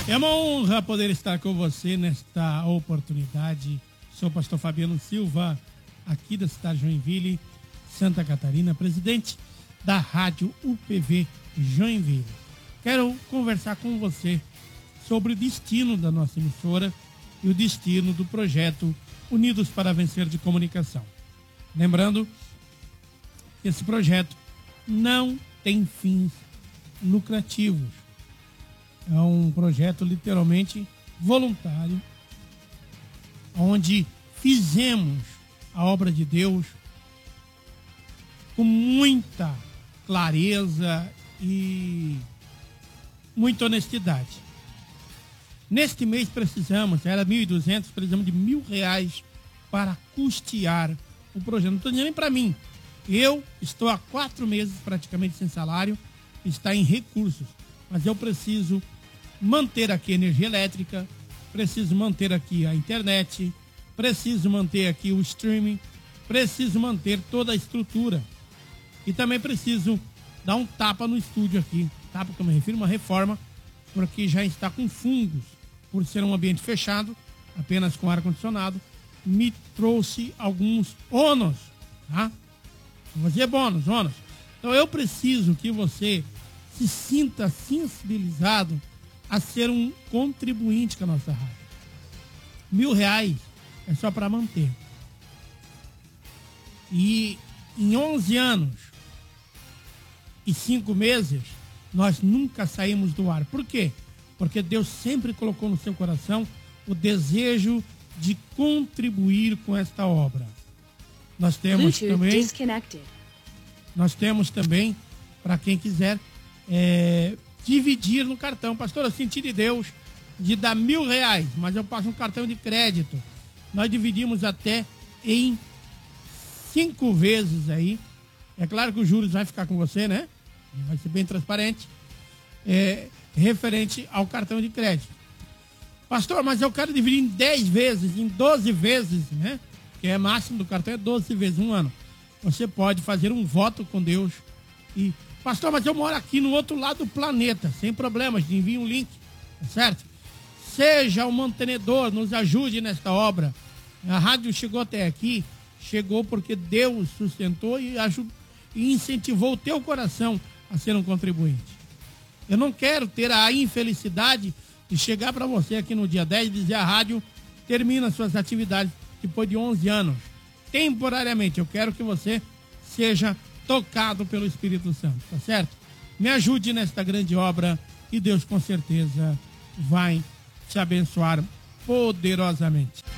É uma honra poder estar com você nesta oportunidade. Sou o pastor Fabiano Silva, aqui da cidade de Joinville, Santa Catarina, presidente da Rádio UPV Joinville. Quero conversar com você sobre o destino da nossa emissora e o destino do projeto Unidos para Vencer de Comunicação. Lembrando que esse projeto não tem fins lucrativos. É um projeto literalmente voluntário, onde fizemos a obra de Deus com muita clareza e muita honestidade. Neste mês precisamos, era 1.200, precisamos de R$1.000 para custear o projeto. Não estou dizendo nem para mim. Eu estou há 4 meses praticamente sem salário, está em recursos, mas eu preciso manter aqui a energia elétrica, preciso manter aqui a internet, preciso manter aqui o streaming, preciso manter toda a estrutura. E também preciso dar um tapa no estúdio aqui. Tapa que eu me refiro, uma reforma, porque já está com fungos. Por ser um ambiente fechado, apenas com ar-condicionado, me trouxe alguns ônus, tá? Vou dizer ônus. Então eu preciso que você se sinta sensibilizado a ser um contribuinte com a nossa rádio. R$1.000 é só para manter. E em 11 anos e 5 meses, nós nunca saímos do ar. Por quê? Porque Deus sempre colocou no seu coração o desejo de contribuir com esta obra. Nós temos também, para quem quiser, dividir no cartão. Pastor, eu senti de Deus de dar R$1.000, mas eu passo um cartão de crédito. Nós dividimos até em 5 vezes aí. É claro que os juros vai ficar com você, né? Vai ser bem transparente. Referente ao cartão de crédito. Pastor, mas eu quero dividir em 10 vezes, em 12 vezes, né? Que é máximo do cartão, é 12 vezes, 1 ano. Você pode fazer um voto com Deus e... Pastor, mas eu moro aqui no outro lado do planeta, sem problemas, envie um link, tá certo? Seja um mantenedor, nos ajude nesta obra. A rádio chegou até aqui, chegou porque Deus sustentou e incentivou o teu coração a ser um contribuinte. Eu não quero ter a infelicidade de chegar para você aqui no dia 10 e dizer a rádio termina suas atividades depois de 11 anos. Temporariamente, eu quero que você seja tocado pelo Espírito Santo, tá certo? Me ajude nesta grande obra e Deus com certeza vai te abençoar poderosamente.